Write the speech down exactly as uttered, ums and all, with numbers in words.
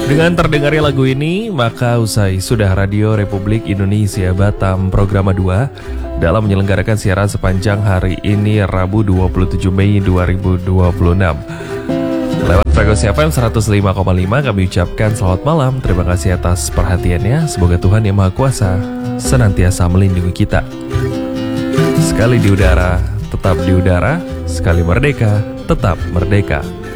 Dengan terdengarnya lagu ini, maka usai sudah Radio Republik Indonesia Batam Programa dua dalam menyelenggarakan siaran sepanjang hari ini Rabu dua puluh tujuh Mei dua ribu dua puluh enam. Lewat frekuensi F M seratus lima koma lima kami ucapkan selamat malam. Terima kasih atas perhatiannya. Semoga Tuhan Yang Maha Kuasa senantiasa melindungi kita. Sekali di udara, tetap di udara. Sekali merdeka, tetap merdeka.